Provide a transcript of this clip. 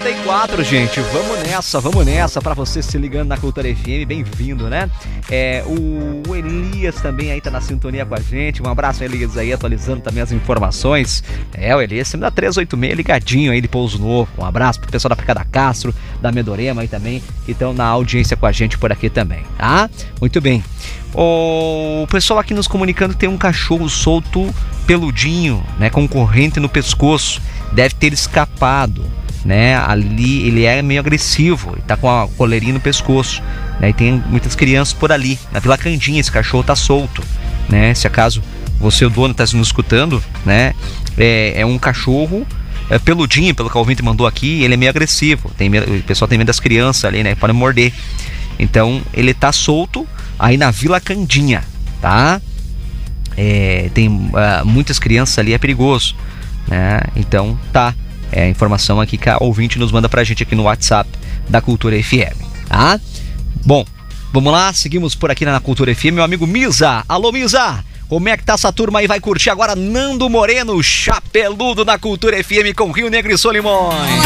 9h54, gente. Vamos nessa. Pra você se ligando na Cultura FM, bem-vindo, né? O Elias também aí tá na sintonia com a gente. Um abraço, Elias, aí, atualizando também as informações. O Elias sempre da 386, ligadinho aí de Pouso Novo. Um abraço pro pessoal da Picada Castro, da Medorema aí também, que estão na audiência com a gente por aqui também, tá? Muito bem. O pessoal aqui nos comunicando que tem um cachorro solto, peludinho, né, com corrente no pescoço. Deve ter escapado, né? Ali ele é meio agressivo, ele tá com a coleirinha no pescoço, né? E tem muitas crianças por ali. Na Vila Candinha esse cachorro tá solto, né? Se acaso você, o dono, tá nos escutando, né? É um cachorro peludinho, pelo que o ouvinte mandou aqui. Ele é meio agressivo, o pessoal tem medo das crianças ali, né? Podem morder. Então ele tá solto aí na Vila Candinha, tá? Tem muitas crianças ali, é perigoso, né? Então tá, a informação aqui que a ouvinte nos manda pra gente aqui no WhatsApp da Cultura FM, tá? Bom, vamos lá, seguimos por aqui na Cultura FM, meu amigo Misa. Alô, Misa, como é que tá essa turma aí? Vai curtir agora Nando Moreno, Chapeludo, na Cultura FM com Rio Negro e Solimões.